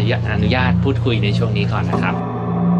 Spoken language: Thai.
อนุญาตพูดคุยในช่วงนี้ก่อนนะครับ